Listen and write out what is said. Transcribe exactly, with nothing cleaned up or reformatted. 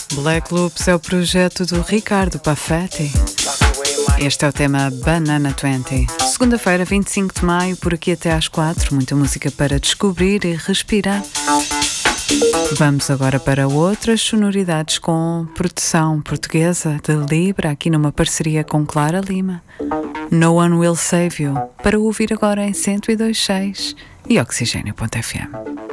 Black Loops é o projeto do Ricardo Paffetti. Este é o tema Banana vinte. Segunda-feira, vinte e cinco de maio, por aqui até às quatro. Muita música para descobrir e respirar. Vamos agora para outras sonoridades com produção portuguesa de Libra, aqui numa parceria com Clara Lima. No One Will Save You, para ouvir agora em cento e dois ponto seis e oxigênio ponto f m.